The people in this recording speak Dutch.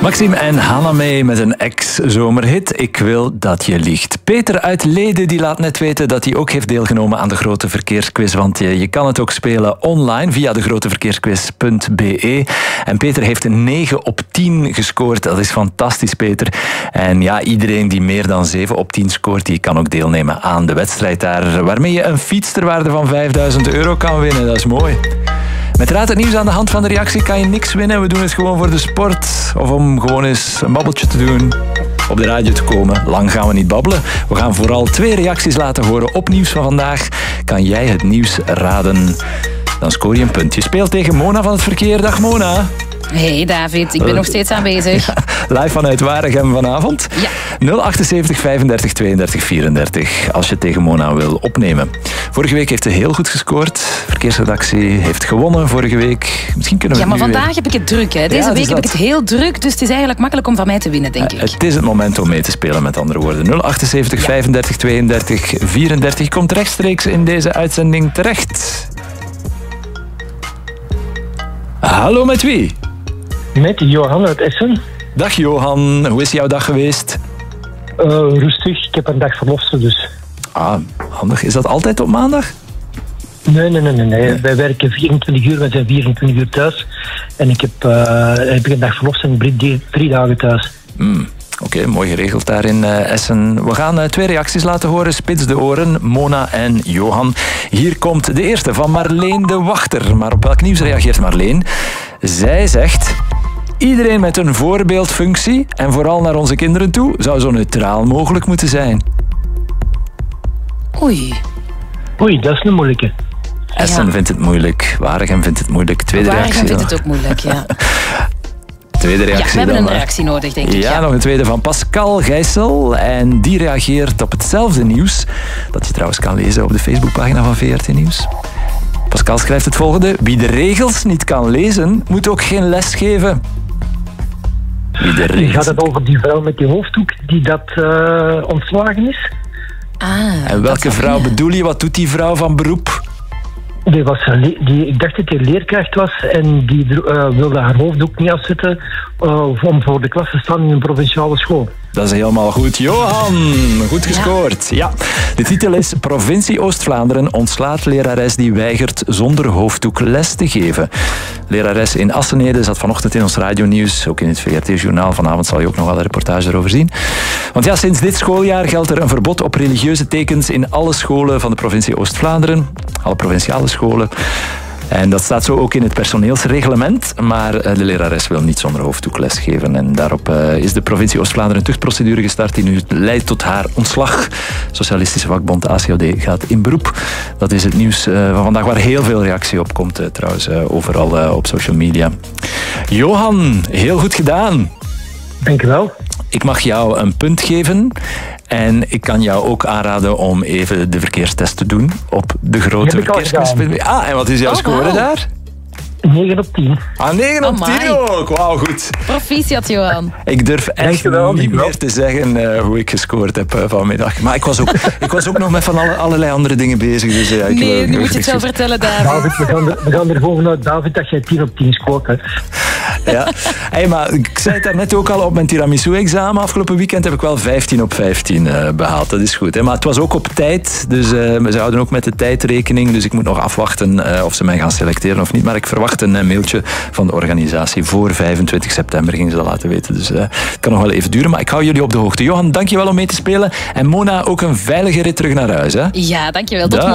Maxime en Hannah mee met een ex-zomerhit. Ik wil dat je liegt. Peter uit Leden die laat net weten dat hij ook heeft deelgenomen aan de Grote Verkeersquiz. Want je kan het ook spelen online via degroteverkeersquiz.be. En Peter heeft een 9 op 10 gescoord. Dat is fantastisch, Peter. En ja, iedereen die meer dan 7 op 10 scoort, die kan ook deelnemen aan de wedstrijd daar. Waarmee je een fiets ter waarde van €5.000 kan winnen. Dat is mooi. Met Raad het Nieuws aan de hand van de reactie kan je niks winnen. We doen het gewoon voor de sport. Of om gewoon eens een babbeltje te doen. Op de radio te komen. Lang gaan we niet babbelen. We gaan vooral 2 reacties laten horen op nieuws van vandaag. Kan jij het nieuws raden? Dan scoor je een punt. Je speelt tegen Mona van het verkeer. Dag Mona. Hey David, ik ben nog steeds aanwezig. Ja, live vanuit Waregem vanavond. Ja. 078 35 32 34 als je tegen Mona wil opnemen. Vorige week heeft ze heel goed gescoord. Verkeersredactie heeft gewonnen vorige week. Misschien kunnen we ja, maar nu vandaag heb ik het druk. Hè. Deze week heb ik het heel druk, dus het is eigenlijk makkelijk om van mij te winnen, denk ik. Het is het moment om mee te spelen, met andere woorden. 078 35 32 34 komt rechtstreeks in deze uitzending terecht. Hallo, met wie? Met Johan uit Essen. Dag Johan, hoe is jouw dag geweest? Rustig, ik heb een dag verlof, dus. Ah, handig. Is dat altijd op maandag? Nee. Wij werken 24 uur, wij zijn 24 uur thuis. En ik heb een dag verlof en 3 dagen thuis. Oké, mooi geregeld daar in Essen. We gaan 2 reacties laten horen. Spits de oren, Mona en Johan. Hier komt de eerste van Marleen de Wachter. Maar op welk nieuws reageert Marleen? Zij zegt: iedereen met een voorbeeldfunctie, en vooral naar onze kinderen toe, zou zo neutraal mogelijk moeten zijn. Oei, dat is een moeilijke. Essen vindt het moeilijk. Waregem vindt het moeilijk. Tweede reactie. Waregem vindt het ook moeilijk, ja. Tweede reactie. Ja, we hebben dan, een reactie nodig, denk ik. Ja, nog een tweede van Pascal Gijssel. En die reageert op hetzelfde nieuws, dat je trouwens kan lezen op de Facebookpagina van VRT Nieuws. Pascal schrijft het volgende: wie de regels niet kan lezen, moet ook geen les geven. Gaat het over die vrouw met die hoofddoek die dat ontslagen is? En welke vrouw bedoel je? Wat doet die vrouw van beroep? Ik dacht dat hij leerkracht was en die wilde haar hoofddoek niet afzetten om voor de klas te staan in een provinciale school. Dat is helemaal goed. Johan, goed gescoord. Ja. De titel is: Provincie Oost-Vlaanderen ontslaat lerares die weigert zonder hoofddoek les te geven. Lerares in Assenede zat vanochtend in ons radionieuws, ook in het VRT-journaal. Vanavond zal je ook nog wel een reportage erover zien. Want ja, sinds dit schooljaar geldt er een verbod op religieuze tekens in alle scholen van de provincie Oost-Vlaanderen. Alle provinciale scholen. En dat staat zo ook in het personeelsreglement, maar de lerares wil niet zonder hoofddoek lesgeven. En daarop is de provincie Oost-Vlaanderen een tuchtprocedure gestart die nu leidt tot haar ontslag. Socialistische vakbond ACOD gaat in beroep. Dat is het nieuws van vandaag, waar heel veel reactie op komt, trouwens, overal op social media. Johan, heel goed gedaan. Dank je wel. Ik mag jou een punt geven. En ik kan jou ook aanraden om even de verkeerstest te doen op de Grote Verkeersquiz. En wat is jouw score daar? 9 op 10. 9 op 10 ook. Wauw, goed. Proficiat, Johan. Ik durf echt niet meer te zeggen hoe ik gescoord heb vanmiddag. Maar ik was ook nog met van allerlei andere dingen bezig. Dus, nu moet je het wel vertellen, David. David, we gaan er gewoon uit, David, dat jij 10 op 10 scoort. Hè. Ja. Hey, maar ik zei het daarnet ook al, op mijn tiramisu-examen afgelopen weekend heb ik wel 15 op 15 behaald. Dat is goed. Hè. Maar het was ook op tijd, dus ze houden ook met de tijd rekening. Dus ik moet nog afwachten of ze mij gaan selecteren of niet. Maar ik verwacht een mailtje van de organisatie. Voor 25 september gingen ze dat laten weten. Dus het kan nog wel even duren, maar ik hou jullie op de hoogte. Johan, dankjewel om mee te spelen. En Mona, ook een veilige rit terug naar huis. Hè? Ja, dankjewel. Tot